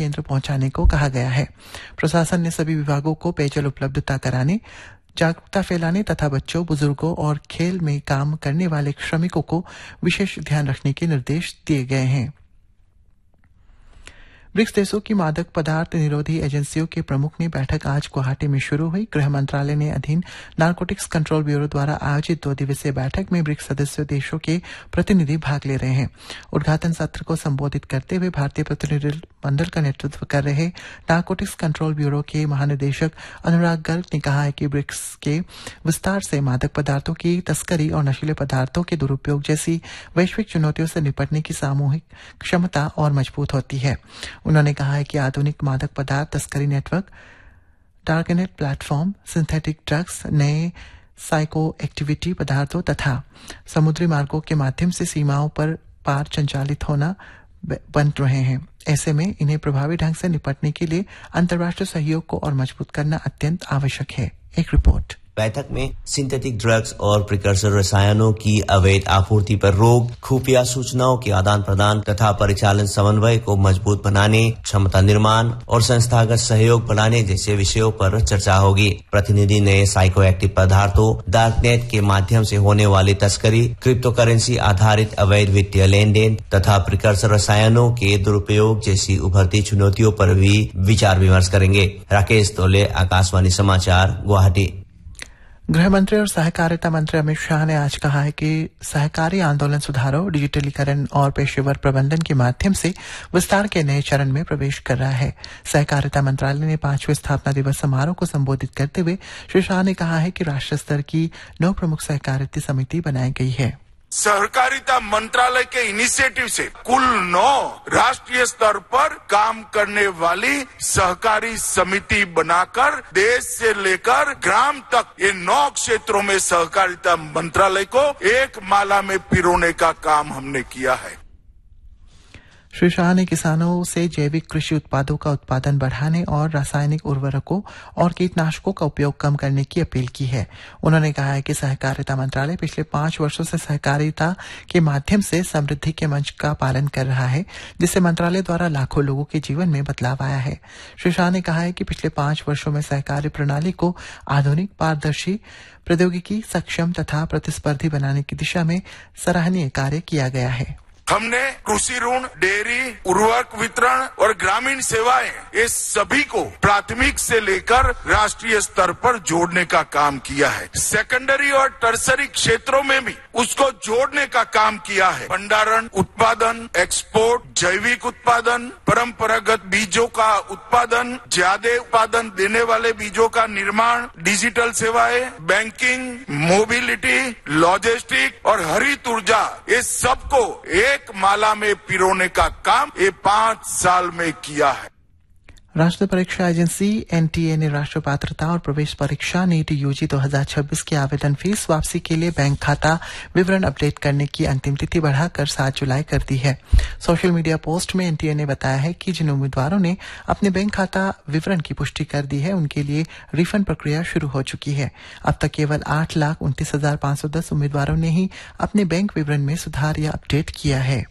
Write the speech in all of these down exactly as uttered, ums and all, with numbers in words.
केंद्र पहुंचाने को कहा गया है। प्रशासन ने सभी विभागों को पेयजल उपलब्धता कराने, जागरूकता फैलाने तथा बच्चों, बुजुर्गों और खेल में काम करने वाले श्रमिकों को विशेष ध्यान रखने के निर्देश दिए गए हैं। ब्रिक्स देशों की मादक पदार्थ निरोधी एजेंसियों के प्रमुख की बैठक आज गुवाहाटी में शुरू हुई। गृह मंत्रालय ने अधीन नारकोटिक्स कंट्रोल ब्यूरो द्वारा आयोजित दो दिवसीय बैठक में ब्रिक्स सदस्य देशों के प्रतिनिधि भाग ले रहे हैं। उद्घाटन सत्र को संबोधित करते हुए भारतीय प्रतिनिधिमंडल का नेतृत्व कर रहे नारकोटिक्स कंट्रोल ब्यूरो के महानिदेशक अनुराग गर्ग ने कहा है कि ब्रिक्स के विस्तार से मादक पदार्थों की तस्करी और नशीले पदार्थों के दुरुपयोग जैसी वैश्विक चुनौतियों से निपटने की सामूहिक क्षमता और मजबूत होती है। उन्होंने कहा है कि आधुनिक मादक पदार्थ तस्करी network, darknet platform, synthetic drugs, नए साइको एक्टिविटी पदार्थों तथा समुद्री मार्गों के माध्यम से सीमाओं पर पार संचालित होना बन रहे हैं। ऐसे में इन्हें प्रभावी ढंग से निपटने के लिए अंतर्राष्ट्रीय सहयोग को और मजबूत करना अत्यंत आवश्यक है। एक रिपोर्ट। बैठक में सिंथेटिक ड्रग्स और प्रिकर्सर रसायनों की अवैध आपूर्ति पर रोक, खुफिया सूचनाओं के आदान प्रदान तथा परिचालन समन्वय को मजबूत बनाने, क्षमता निर्माण और संस्थागत सहयोग बढ़ाने जैसे विषयों पर चर्चा होगी। प्रतिनिधि ने साइको एक्टिव पदार्थों, डार्कनेट के माध्यम से होने वाली तस्करी, क्रिप्टो करेंसी आधारित अवैध वित्तीय लेन देन तथा प्रिकर्सर रसायनों के दुरुपयोग जैसी उभरती चुनौतियों पर भी विचार विमर्श करेंगे। राकेश तोले, आकाशवाणी समाचार, गुवाहाटी। गृह मंत्री और सहकारिता मंत्री अमित शाह ने आज कहा है कि सहकारी आंदोलन सुधारों, डिजिटलीकरण और पेशेवर प्रबंधन के माध्यम से विस्तार के नए चरण में प्रवेश कर रहा है। सहकारिता मंत्रालय ने पांचवें स्थापना दिवस समारोह को संबोधित करते हुए श्री शाह ने कहा है कि राष्ट्रीय स्तर की नौ प्रमुख सहकारिता समिति बनाई गई है। सहकारिता मंत्रालय के इनिशिएटिव से कुल नौ राष्ट्रीय स्तर पर काम करने वाली सहकारी समिति बनाकर देश से लेकर ग्राम तक ये नौ क्षेत्रों में सहकारिता मंत्रालय को एक माला में पिरोने का काम हमने किया है। श्री शाह ने किसानों से जैविक कृषि उत्पादों का उत्पादन बढ़ाने और रासायनिक उर्वरकों और कीटनाशकों का उपयोग कम करने की अपील की है। उन्होंने कहा है कि सहकारिता मंत्रालय पिछले पांच वर्षों से सहकारिता के माध्यम से समृद्धि के मंच का पालन कर रहा है, जिससे मंत्रालय द्वारा लाखों लोगों के जीवन में बदलाव आया है। श्री शाह ने कहा है कि पिछले पांच वर्षों में सहकारी प्रणाली को आधुनिक, पारदर्शी, प्रौद्योगिकी सक्षम तथा प्रतिस्पर्धी बनाने की दिशा में सराहनीय कार्य किया गया है। हमने कृषि ऋण, डेयरी, उर्वरक वितरण और ग्रामीण सेवाएं ये सभी को प्राथमिक से लेकर राष्ट्रीय स्तर पर जोड़ने का काम किया है। सेकेंडरी और टर्सरी क्षेत्रों में भी उसको जोड़ने का काम किया है। भंडारण, उत्पादन, एक्सपोर्ट, जैविक उत्पादन, परंपरागत बीजों का उत्पादन, ज्यादा उत्पादन देने वाले बीजों का निर्माण, डिजिटल सेवाएं, बैंकिंग, मोबिलिटी, लॉजिस्टिक और हरित ऊर्जा, ये सबको एक एक माला में पिरोने का काम ये पांच साल में किया है। राष्ट्रीय परीक्षा एजेंसी एनटीए ने राष्ट्रीय पात्रता और प्रवेश परीक्षा नीट यूजी दो हज़ार छब्बीस की आवेदन फीस वापसी के लिए बैंक खाता विवरण अपडेट करने की अंतिम तिथि बढ़ाकर सात जुलाई कर दी है। सोशल मीडिया पोस्ट में एनटीए ने बताया है कि जिन उम्मीदवारों ने अपने बैंक खाता विवरण की पुष्टि कर दी है, उनके लिए रिफंड प्रक्रिया शुरू हो चुकी है। अब तक केवल आठ लाख उनतीस हजार पांच सौ दस उम्मीदवारों ने ही अपने बैंक विवरण में सुधार या अपडेट किया है।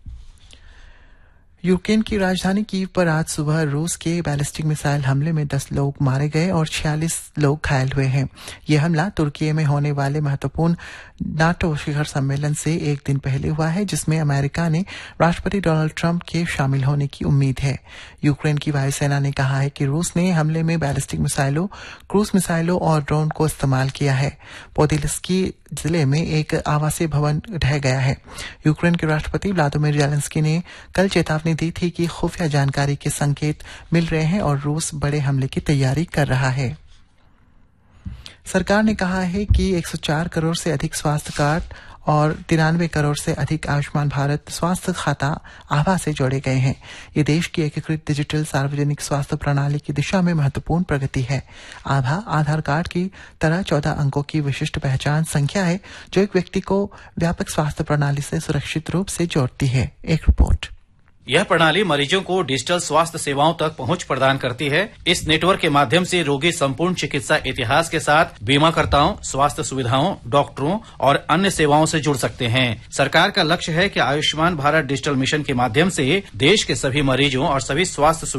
यूक्रेन की राजधानी कीव पर आज सुबह रूस के बैलिस्टिक मिसाइल हमले में दस लोग मारे गए और छियालीस लोग घायल हुए हैं। यह हमला तुर्की में होने वाले महत्वपूर्ण नाटो शिखर सम्मेलन से एक दिन पहले हुआ है, जिसमें अमेरिका ने राष्ट्रपति डोनाल्ड ट्रंप के शामिल होने की उम्मीद है। यूक्रेन की वायुसेना ने कहा है कि रूस ने हमले में बैलिस्टिक मिसाइलों, क्रूज मिसाइलों और ड्रोन को इस्तेमाल किया है। पोदिल्स्की जिले में एक आवासीय भवन ढह गया है। यूक्रेन के राष्ट्रपति व्लादिमीर ज़ेलेंस्की ने कल चेतावनी दी थी कि खुफिया जानकारी के संकेत मिल रहे हैं और रूस बड़े हमले की तैयारी कर रहा है। सरकार ने कहा है कि एक सौ चार करोड़ से अधिक स्वास्थ्य कार्ड और तिरानवे करोड़ से अधिक आयुष्मान भारत स्वास्थ्य खाता आभा से जोड़े गए हैं। ये देश की एकीकृत डिजिटल सार्वजनिक स्वास्थ्य प्रणाली की दिशा में महत्वपूर्ण प्रगति है। आभा आधार कार्ड की तरह चौदह अंकों की विशिष्ट पहचान संख्या है, जो एक व्यक्ति को व्यापक स्वास्थ्य प्रणाली से सुरक्षित रूप से जोड़ती है। एक रिपोर्ट। यह प्रणाली मरीजों को डिजिटल स्वास्थ्य सेवाओं तक पहुंच प्रदान करती है। इस नेटवर्क के माध्यम से रोगी संपूर्ण चिकित्सा इतिहास के साथ बीमाकर्ताओं, स्वास्थ्य सुविधाओं, डॉक्टरों और अन्य सेवाओं से जुड़ सकते हैं। सरकार का लक्ष्य है कि आयुष्मान भारत डिजिटल मिशन के माध्यम से देश के सभी मरीजों और सभी स्वास्थ्य